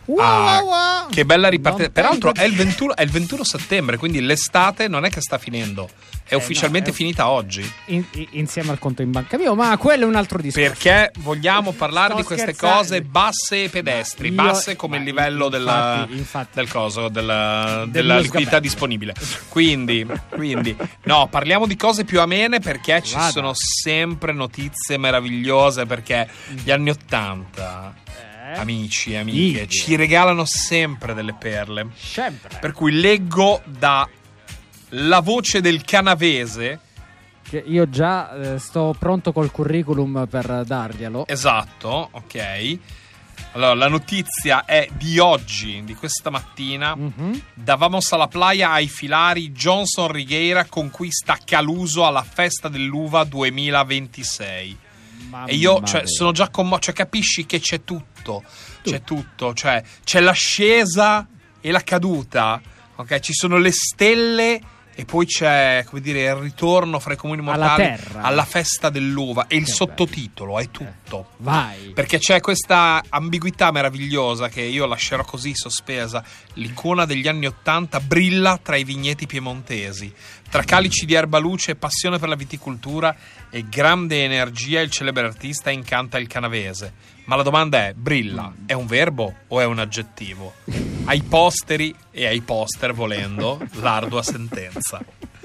Che bella ripartenza. Peraltro è il 21 settembre, quindi l'estate non è che sta finendo, è ufficialmente finita oggi. Insieme al conto in banca mio, ma quello è un altro discorso. Perché vogliamo parlare di queste cose basse e pedestri, basse come il livello della liquidità disponibile. Quindi no, parliamo di cose più amene, perché ci sono sempre notizie meravigliose, perché gli anni '80 amici e amiche ci regalano sempre delle perle. Sempre. Per cui leggo da La Voce del Canavese, che io già sto pronto col curriculum per darglielo. Esatto, ok. Allora, la notizia è di oggi, di questa mattina. Davamos alla playa ai filari, Johnson Righeira conquista Caluso alla festa dell'uva 2026. E io, sono già commosso, capisci che c'è tutto, cioè c'è l'ascesa e la caduta, ok? Ci sono le stelle e poi c'è, come dire, il ritorno fra i comuni mortali alla festa dell'uva, e il sottotitolo è tutto. Vai. Perché c'è questa ambiguità meravigliosa che io lascerò così sospesa. L'icona degli anni '80 brilla tra i vigneti piemontesi. Tra calici di erba luce e passione per la viticoltura e grande energia, il celebre artista incanta il canavese. Ma la domanda è: brilla è un verbo o è un aggettivo? Ai posteri e ai poster, volendo, l'ardua sentenza.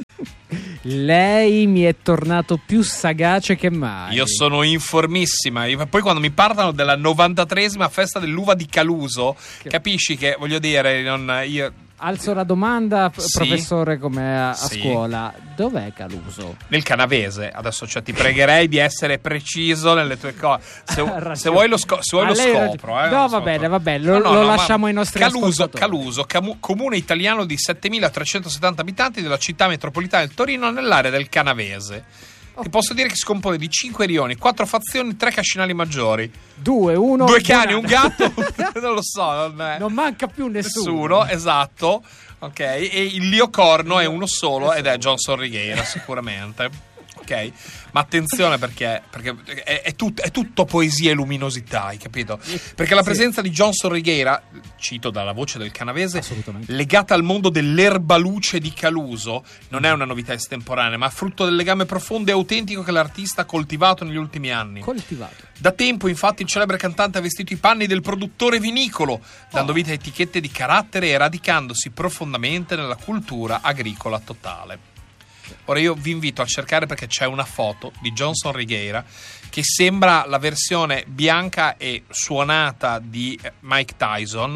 Lei mi è tornato più sagace che mai. Io sono informissima. Poi quando mi parlano della 93esima festa dell'uva di Caluso, capisci che, voglio dire, alzo la domanda, professore, come a scuola: dov'è Caluso? Nel Canavese. Adesso ti pregherei di essere preciso nelle tue cose. Se vuoi lo scopro. No, va bene, lo lasciamo ai nostri ascoltatori. Caluso, comune italiano di 7.370 abitanti della città metropolitana del Torino, nell'area del Canavese. Ti posso dire che si compone di 5 rioni, 4 fazioni, 3 cascinali maggiori, 2 cani, un gatto. Non lo so, non manca più nessuno, esatto. Ok, e il Liocorno è uno solo ed è Johnson Righeira, sicuramente. Ok, ma attenzione, perché è tutto poesia e luminosità, hai capito? Perché la presenza di Johnson Righeira, cito dalla Voce del Canavese, legata al mondo dell'erbaluce di Caluso, non è una novità estemporanea, ma frutto del legame profondo e autentico che l'artista ha coltivato negli ultimi anni. Da tempo, infatti, il celebre cantante ha vestito i panni del produttore vinicolo, dando vita a etichette di carattere e radicandosi profondamente nella cultura agricola totale. Ora io vi invito a cercare, perché c'è una foto di Johnson Righeira che sembra la versione bianca e suonata di Mike Tyson,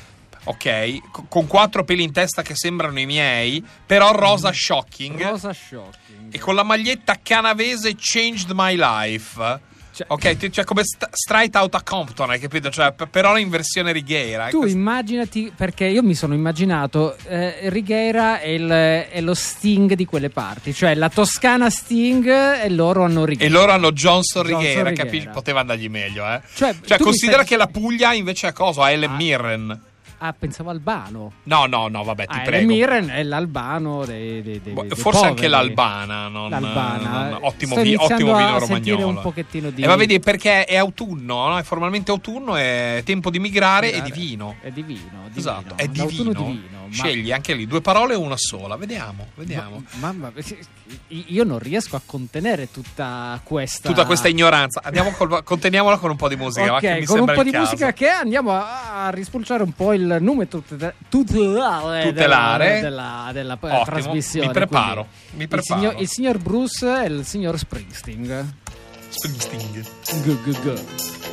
ok? Con 4 peli in testa che sembrano i miei, però rosa shocking. E con la maglietta canavese Changed My Life. Ok, come Straight Outta Compton, hai capito? Cioè, però in versione Righeira. Tu immaginati, perché io mi sono immaginato Righeira è lo Sting di quelle parti, cioè la Toscana Sting, e loro hanno Righeira. E loro hanno Johnson Righeira, capisci? Poteva andargli meglio, eh? Cioè considera che la Puglia invece è cosa? Ha Helen Mirren. Ah, pensavo Albano. No, vabbè, ti prego. Mirren è l'Albano dei forse poveri. Anche l'Albana, ottimo vino romagnolo. Un pochettino di... ma vedi, perché è autunno, no? È formalmente autunno, è tempo di migrare e di vino. È di vino. Esatto, è di vino. Scegli anche lì 2 parole o una sola, vediamo. Mamma, io non riesco a contenere tutta questa ignoranza. Conteniamola con un po' di musica. Ok, con un po' di musica, che andiamo a rispulciare un po' il nome tutelare della trasmissione. Mi preparo. Il signor Bruce e il signor Springsteen. Springsteen. Go.